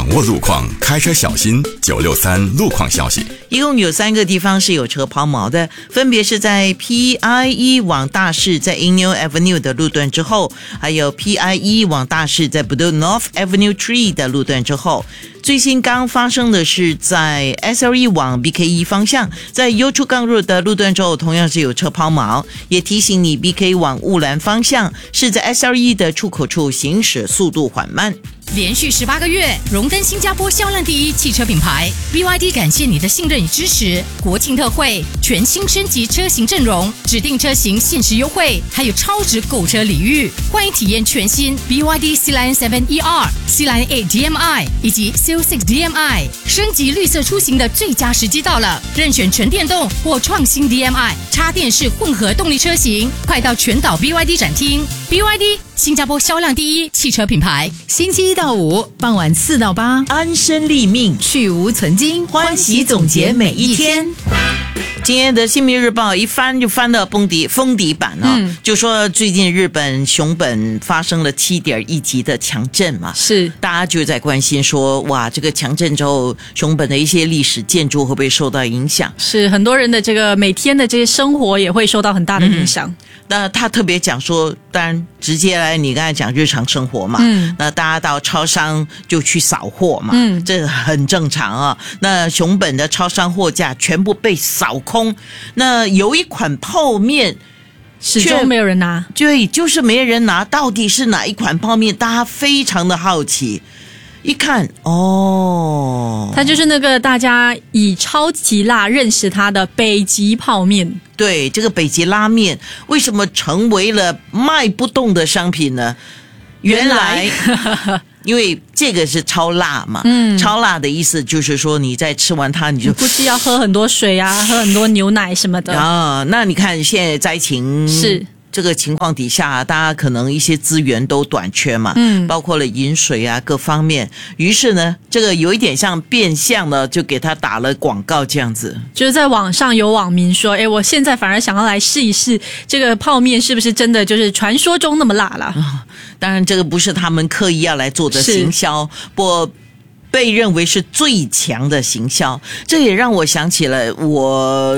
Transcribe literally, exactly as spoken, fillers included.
掌握路况，开车小心。九六三路况消息， 一共有三个地方是有车抛锚的，分别是在 P I E 往大市在 Inyo Avenue 的路段之后，还有 P I E 往大市在 Bedok North Avenue Tree 的路段之后。最新刚发生的是在 S L E 往 B K E 方向，在 Yio Chu Kang Road 的路段之后，同样是有车抛锚，也提醒你 B K E 往雾兰方向是在 S L E 的出口处行驶速度缓慢。 连续十八个月荣登新加坡销量第一汽车品牌 B Y D， 感谢你的信任与支持。国庆特惠，全新升级车型阵容，指定车型限时优惠，还有超值购车礼遇。欢迎体验全新 B Y D Sea Lion 七 E R、Sea Lion 八 D M I 以及 Seal 六 D M I， 升级绿色出行的最佳时机到了。任选纯电动或创新 D M I、插电式混合动力车型，快到全岛 B Y D 展厅。B Y D， 新加坡销量第一汽车品牌。 星期一到五傍晚四到八， 安身立命， 去无存菁， 欢喜总结每一天。今天的《新民日报》一翻就翻到封底封底版哦，嗯、就说最近日本熊本发生了 七点一 级的强震嘛， 是大家就在关心说，哇，这个强震之后，熊本的一些历史建筑会不会受到影响？ 是很多人的这个每天的这些生活也会受到很大的影响。嗯、 那他特别讲说，当然直接来你刚才讲日常生活嘛，嗯，那大家到超商就去扫货嘛，嗯，这很正常啊。那熊本的超商货架全部被扫空。那有一款泡面始终没有人拿， 对，就是没人拿，到底是哪一款泡面？大家非常的好奇。一看，哦， 它就是那个大家以超级辣认识它的北极泡面。 对，这个北极拉面为什么成为了卖不动的商品呢？原来因为这个是超辣嘛，嗯，超辣的意思就是说你在吃完它你就估计要喝很多水啊，喝很多牛奶什么的啊。那你看现在灾情是这个情况底下，大家可能一些资源都短缺嘛，嗯，包括了饮水啊各方面。于是呢，这个有一点像变相的，就给他打了广告这样子。 就是在网上有网民说，哎，我现在反而想要来试一试这个泡面是不是真的就是传说中那么辣了。 嗯、当然，这个不是他们刻意要来做的行销，不过被认为是最强的行销。这也让我想起了我。